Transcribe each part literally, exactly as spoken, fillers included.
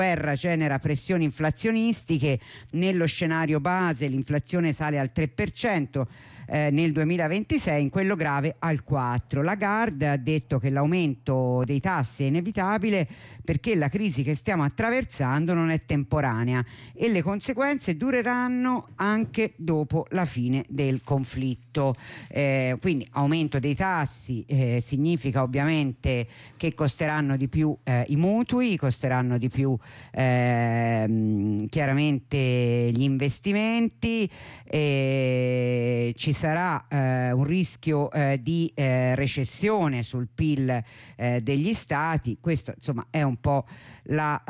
guerra genera pressioni inflazionistiche. Nello scenario base l'inflazione sale al tre per cento eh, nel duemilaventisei, in quello grave al quattro per cento. Lagarde ha detto che l'aumento dei tassi è inevitabile perché la crisi che stiamo attraversando non è temporanea e le conseguenze dureranno anche dopo la fine del conflitto. Eh, quindi aumento dei tassi eh, significa ovviamente che costeranno di più eh, i mutui, costeranno di più eh, chiaramente gli investimenti, eh, ci sarà eh, un rischio eh, di eh, recessione sul P I L eh, degli stati. Questo insomma è un po' la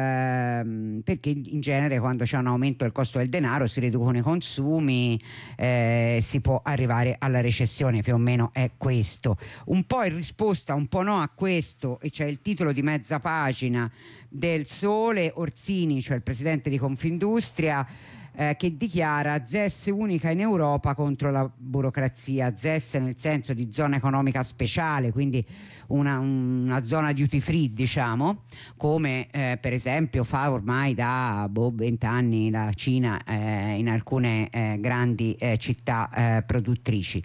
ehm, perché in genere quando c'è un aumento del costo del denaro si riducono i consumi, eh, si può arrivare alla recessione, più o meno è questo. Un po' in risposta, un po' no a questo, e c'è il titolo di mezza pagina del Sole, Orsini, cioè il presidente di Confindustria, Eh, che dichiara Z E S unica in Europa contro la burocrazia. Z E S nel senso di zona economica speciale, quindi una, una zona duty free, diciamo, come eh, per esempio fa ormai da boh, venti anni la Cina eh, in alcune eh, grandi eh, città eh, produttrici.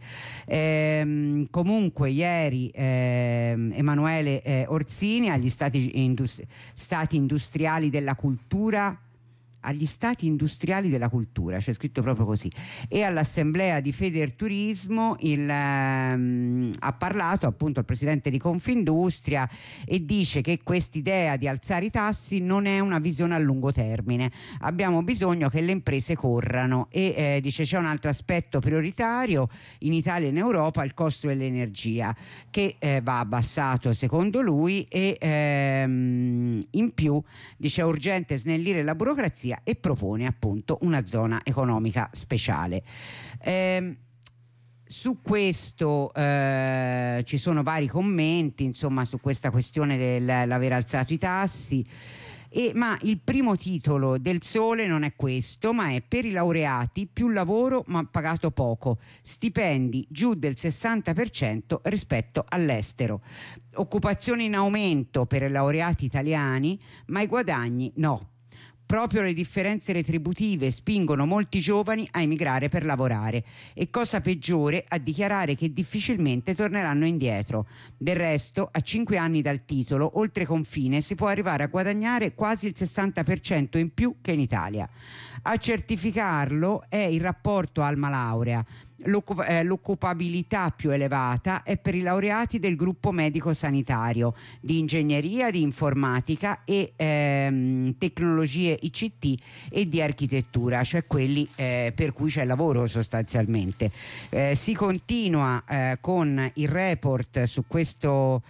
Ehm, comunque ieri eh, Emanuele eh, Orsini agli stati, industri- stati industriali della cultura agli stati industriali della cultura, c'è scritto proprio così, e all'assemblea di Federturismo il, ehm, ha parlato appunto il presidente di Confindustria e dice che quest'idea di alzare i tassi non è una visione a lungo termine, abbiamo bisogno che le imprese corrano e eh, dice c'è un altro aspetto prioritario in Italia e in Europa, il costo dell'energia che eh, va abbassato secondo lui e ehm, in più dice è urgente snellire la burocrazia e propone appunto una zona economica speciale. Eh, su questo eh, ci sono vari commenti, insomma, su questa questione dell'aver alzato i tassi. E, ma il primo titolo del Sole non è questo, ma è per i laureati più lavoro ma pagato poco, stipendi giù del sessanta per cento rispetto all'estero, occupazione in aumento per i laureati italiani ma i guadagni no. Proprio le differenze retributive spingono molti giovani a emigrare per lavorare e, cosa peggiore, a dichiarare che difficilmente torneranno indietro. Del resto, a cinque anni dal titolo, oltre confine si può arrivare a guadagnare quasi il sessanta per cento in più che in Italia. A certificarlo è il rapporto Alma Laurea. L'occup- eh, l'occupabilità più elevata è per i laureati del gruppo medico-sanitario, di ingegneria, di informatica e ehm, tecnologie I C T e di architettura, cioè quelli eh, per cui c'è lavoro sostanzialmente. Eh, si continua eh, con il report su questo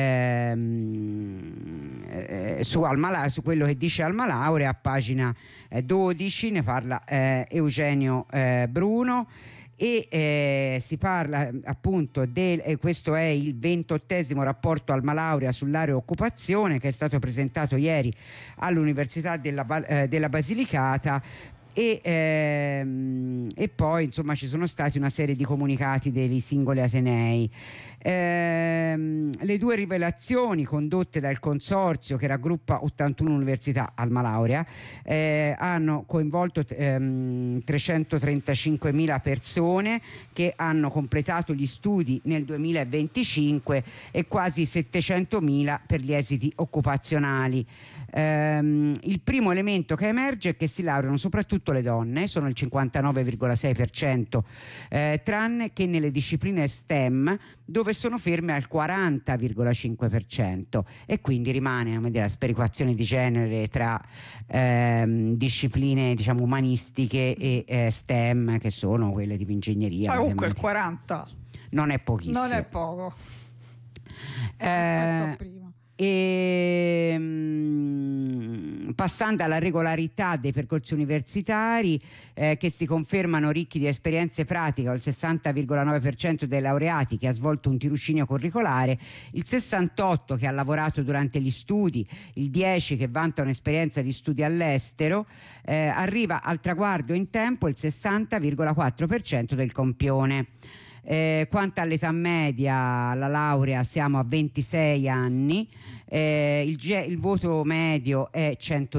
Ehm, eh, su, Alma, su quello che dice Alma Laurea a pagina eh, dodici, ne parla eh, Eugenio eh, Bruno e eh, si parla appunto del eh, questo è il ventottesimo rapporto Alma Laurea sull'area occupazione che è stato presentato ieri all'Università della, eh, della Basilicata. E, ehm, e poi insomma ci sono stati una serie di comunicati dei singoli atenei. Ehm, le due rivelazioni condotte dal consorzio che raggruppa ottantuno università Alma Laurea eh, hanno coinvolto ehm, trecentotrentacinquemila persone che hanno completato gli studi nel duemilaventicinque e quasi settecentomila per gli esiti occupazionali. Ehm, il primo elemento che emerge è che si laureano soprattutto le donne, sono il cinquantanove virgola sei per cento, eh, tranne che nelle discipline STEM dove sono ferme al quaranta virgola cinque per cento e quindi rimane, come dire, la sperequazione di genere tra ehm, discipline diciamo umanistiche e eh, STEM, che sono quelle tipo ingegneria. Ma comunque il quaranta non è pochissimo. Non è poco. Eh, prima. E, mh, passando alla regolarità dei percorsi universitari eh, che si confermano ricchi di esperienze pratiche, il sessanta virgola nove per cento dei laureati che ha svolto un tirocinio curricolare, il sessantotto per cento che ha lavorato durante gli studi, il dieci per cento che vanta un'esperienza di studi all'estero, eh, arriva al traguardo in tempo il sessanta virgola quattro per cento del compione. Eh, quanto all'età media, alla laurea siamo a ventisei anni, eh, il, il voto medio è cento